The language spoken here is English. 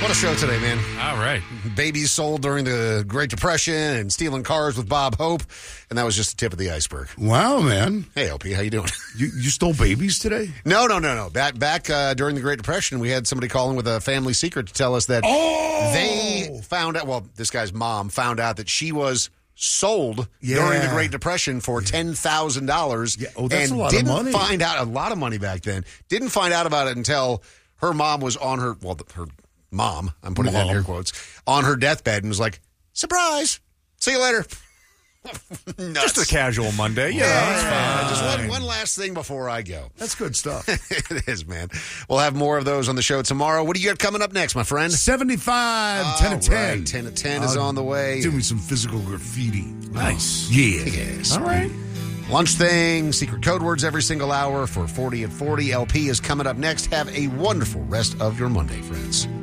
What a show today, man. All right. Babies sold during the Great Depression and stealing cars with Bob Hope. And that was just the tip of the iceberg. Wow, man. Hey, LP, how you doing? You stole babies today? No. Back during the Great Depression, we had somebody calling with a family secret to tell us that they found out, well, this guy's mom found out that she was sold during the Great Depression for $10,000. Yeah. Oh, that's and a lot of money. Didn't find out, a lot of money back then. Didn't find out about it until her mom was on her, her mom, I'm putting that in air quotes, on her deathbed and was like, surprise, see you later. Just a casual Monday. Yeah, that's fine. Just one last thing before I go. That's good stuff. It is, man. We'll have more of those on the show tomorrow. What do you got coming up next, my friend? 75, 10 of 10. Right, 10 of 10 is on the way. Do me some physical graffiti. Nice. Yeah. Yes. All right. Lunch thing, secret code words every single hour for 40 at 40. LP is coming up next. Have a wonderful rest of your Monday, friends.